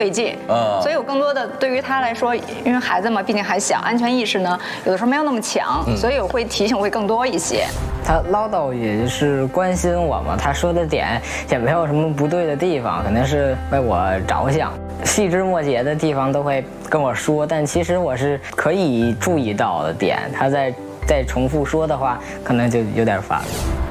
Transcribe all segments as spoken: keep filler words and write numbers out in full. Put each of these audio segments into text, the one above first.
慰藉，嗯，所以我更多的对于他来说，因为孩子嘛，毕竟还小，安全意识呢，有的时候没有那么强，嗯、所以我会提醒会更多一些。 他唠叨也是关心我嘛，他说的点也没有什么不对的地方，可能是为我着想，细枝末节的地方都会跟我说，但其实我是可以注意到的点，他在再重复说的话，可能就有点烦了。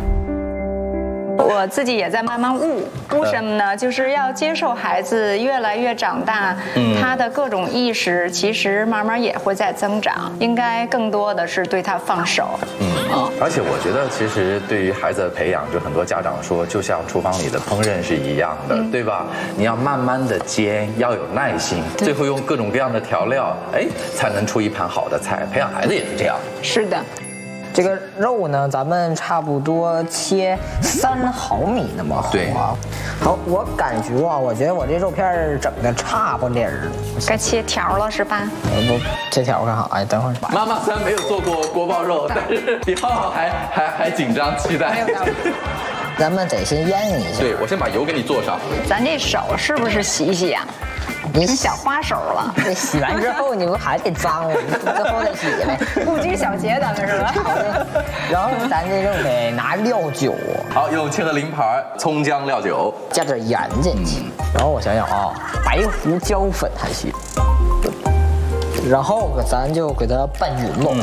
我自己也在慢慢悟悟什么呢？就是要接受孩子越来越长大，嗯、他的各种意识其实慢慢也会在增长，应该更多的是对他放手。 嗯，哦、而且我觉得其实对于孩子的培养，就很多家长说，就像厨房里的烹饪是一样的，嗯、对吧？你要慢慢的煎，要有耐心，最后用各种各样的调料，哎，才能出一盘好的菜。培养孩子也是这样。 是的。 这个肉呢，咱们差不多切三毫米那么厚啊。好，我感觉啊，我觉得我这肉片整的差不离儿了。 该切条了是吧？ 呃不，切条干啥呀？等会儿。 妈妈虽然没有做过锅包肉，但是比浩浩还还还紧张期待。 咱们得先腌一下。 对，我先把油给你做上。 咱这手是不是洗洗呀？你小花手了， 这洗完之后你不还得脏了？你最后再洗呗。 不拘小节，咱们是吧？ 然后咱这肉得拿料酒， 好，用切的零盘葱姜料酒， 加点盐进去。然后我想想啊，白胡椒粉还行。然后咱就给它拌匀了。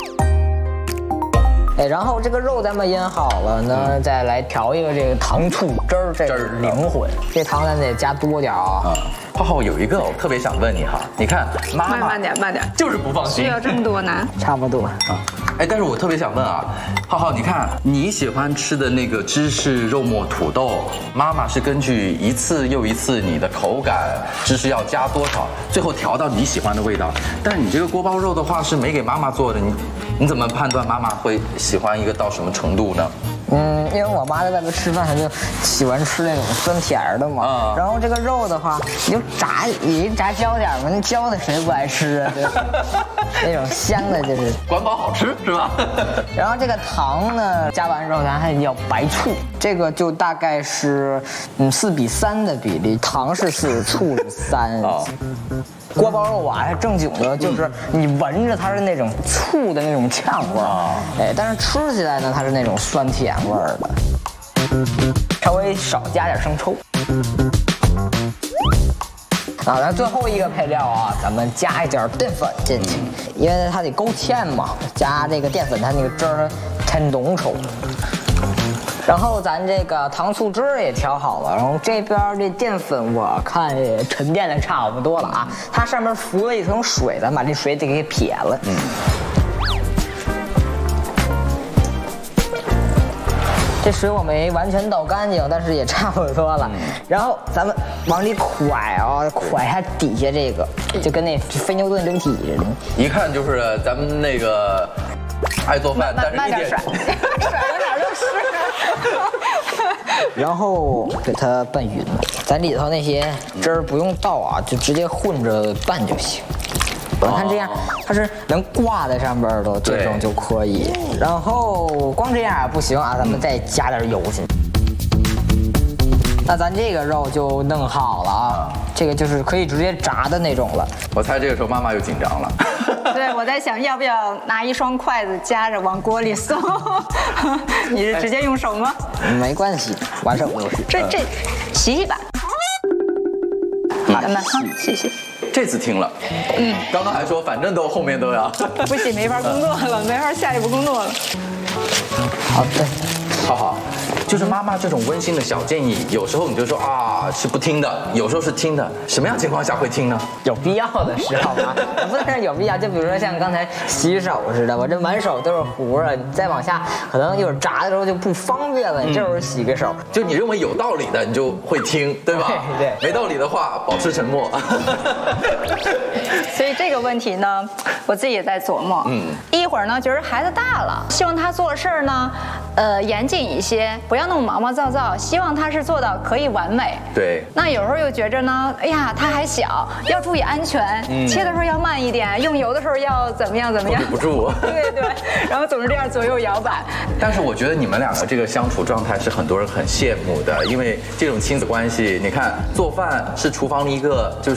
哎，然后这个肉咱们腌好了呢，嗯、再来调一个这个糖醋汁儿，这是灵魂。这糖咱得加多点啊。嗯浩浩有一个我特别想问你哈，你看妈妈慢点慢点， 就是不放心， 需要这么多呢？ 差不多啊。 哎，但是我特别想问啊，浩浩，你看你喜欢吃的那个芝士肉末土豆，妈妈是根据一次又一次你的口感，芝士要加多少，最后调到你喜欢的味道。但是你这个锅包肉的话是没给妈妈做的，你你怎么判断妈妈会喜欢一个到什么程度呢？ 嗯，因为我妈在外边吃饭，她就喜欢吃那种酸甜的嘛。啊、然后这个肉的话，你就炸，你炸焦点嘛，那焦的谁不爱吃啊？那种香的，就是管饱好吃是吧？ 然后这个糖呢，加完之后咱还要白醋，这个就大概是嗯四比三的比例，糖是四，醋是三。啊锅包肉啊，它正经的就是你闻着它是那种醋的那种呛味儿，哎，但是吃起来呢，它是那种酸甜味儿的，稍微少加点生抽。啊，那最后一个配料啊，咱们加一点淀粉进去，因为它得勾芡嘛，加这个淀粉它那个汁儿才浓稠。然后咱这个糖醋汁儿也调好了，然后这边这淀粉我看也沉淀的差不多了啊，它上面浮了一层水，咱把这水得给撇了。嗯。这水我没完全倒干净，但是也差不多了。嗯、然后咱们往里蒯啊，蒯下底下这个，就跟那飞牛顿流体似的。 一看就是咱们那个爱做饭，但是一点甩，甩到哪儿都是。 然后给它拌匀了，咱里头那些汁儿不用倒啊，就直接混着拌就行。我看这样，它是能挂在上边的这种就可以。然后光这样不行啊，咱们再加点油进去。那咱这个肉就弄好了啊，这个就是可以直接炸的那种了。 我猜这个时候妈妈又紧张了。 对，我在想要不要拿一双筷子夹着往锅里送。你是直接用手吗？ 没关系，完手就是。 这这洗洗吧。咱们好，谢谢。 这次听了，嗯，刚刚还说反正都后面都要。 不洗没法工作了，没法下一步工作了。 好的， 好好。就是妈妈这种温馨的小建议，有时候你就说啊是不听的，有时候是听的。什么样情况下会听呢？ 有必要的时候吗？不能是有必要，就比如说像刚才洗手似的，我这满手都是糊啊，你再往下可能一会儿炸的时候就不方便了，你这会儿洗个手。 就你认为有道理的，你就会听，对吧？ 对， 没道理的话，保持沉默。 所以这个问题呢，我自己也在琢磨。嗯，一会儿呢，觉得孩子大了，希望他做事儿呢。 呃严谨一些，不要那么毛毛躁躁，希望他是做到可以完美。 对。 那有时候又觉着呢，哎呀，他还小，要注意安全，嗯、切的时候要慢一点，用油的时候要怎么样怎么样。 控制不住。 对对，然后总是这样左右摇摆。 但是我觉得你们两个这个相处状态是很多人很羡慕的，因为这种亲子关系，你看做饭是厨房里一个就是。